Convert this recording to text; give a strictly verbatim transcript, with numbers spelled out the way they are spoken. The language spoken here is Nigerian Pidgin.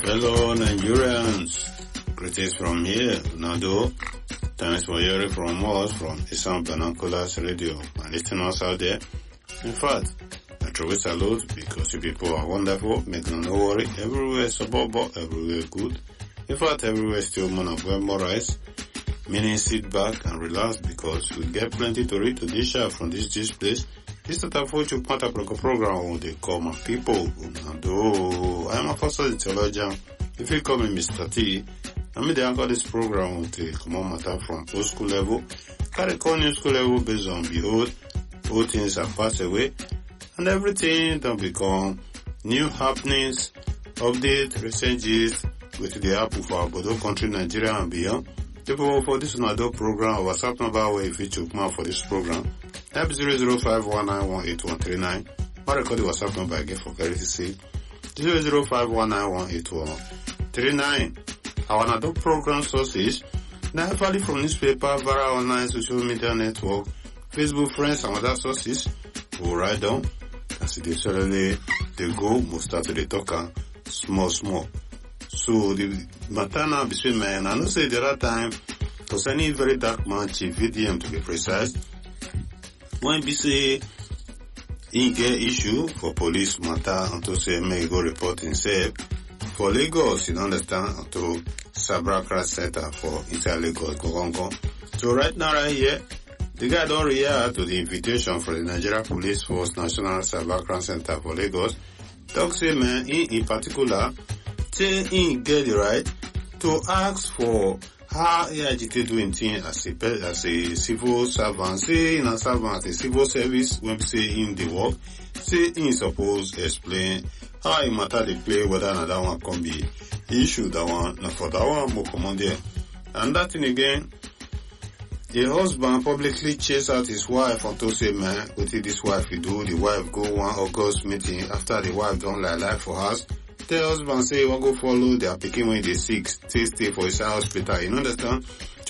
Hello Nigerians, greetings from here, Nado. Thanks for hearing from us from Isam Binoculars Radio and listeners out there. In fact, I truly salute because you people are wonderful, make no worry, everywhere support, but everywhere good. In fact, everywhere still man of well more rice, meaning sit back and relax because we get plenty to read to this show from this this place. This is the Fortune Pata program where they call my people. Nado, I am a first theologian. If you call me Mister T, I mean they anchor this program will take come on matter from old school level, carry call new school level based on behold, old things have passed away, and everything don't become new happenings, update, recent gist, with the apple for our Bodo country, Nigeria and beyond. People for this Nado program, WhatsApp number where if you took more for this program, type zero zero five one nine one eight one three nine. I record the WhatsApp number again for clarity sake. zero zero five one nine one eight one three nine. Our Nado program sources, now value from newspaper, via online social media network, Facebook friends and other sources. We'll write down. As it is suddenly they go, we'll start to the talker small, small. So the matter now between me and I know say the other time, because any very dark man, Chief V D M to be precise, when we say he get issue for police matter and to say may go report himself for Lagos, you understand, to Sabra Crash Center for inside Lagos, Gogongo. So right now right here, the guy don't react to the invitation for the Nigeria Police Force National Cyber Crime Center for Lagos. Talk say man, in, in particular, say he get the right to ask for how he agitated doing things as a, as a civil servant, say in a servant, a civil service, when we say in the work, say he suppose explain how he matter they play, whether another one can be issue that one, not for that one, more common there. And that thing again, a husband publicly chase out his wife unto say, man, what did this wife he do? The wife go one August meeting after the wife don't lie lie for us. The husband say, you want go follow their picking when they sick, stay stay for his hospital, you understand?